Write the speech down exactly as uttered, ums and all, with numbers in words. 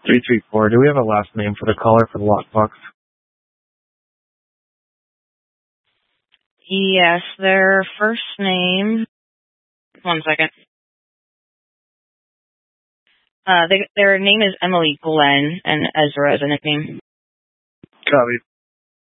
three three four. Do we have a last name for the caller for the lockbox? Yes, their first name. One second. Uh, they, their name is Emily Glenn, and Ezra is a nickname. Copy.